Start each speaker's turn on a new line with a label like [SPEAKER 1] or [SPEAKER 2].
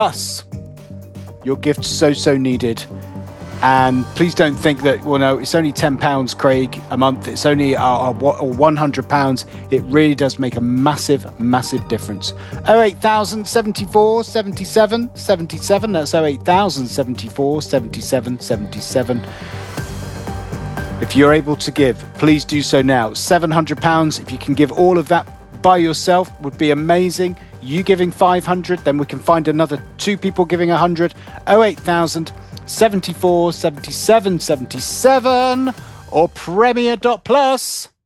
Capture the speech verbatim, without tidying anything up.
[SPEAKER 1] Plus, your gift's so, so needed. And please don't think that, well, no, it's only ten pounds, Craig, a month. It's only uh, or one hundred pounds. It really does make a massive, massive difference. oh eight thousand seventy-four seventy-seven seventy-seven. That's oh eight thousand seventy-four seventy-seven seventy-seven. If you're able to give, please do so now. seven hundred pounds, if you can give all of that by yourself, would be amazing. You giving five hundred, then we can find another two people giving one hundred. oh eight thousand seventy-four seventy-seven seventy-seven or Premier dot Plus.